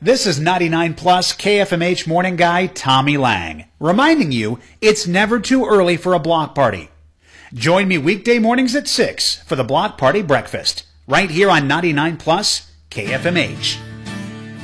This is 99 Plus KFMH morning guy Tommy Lang, reminding you it's never too early for a block party. Join me weekday mornings at 6 for the Block Party Breakfast, right here on 99 Plus KFMH.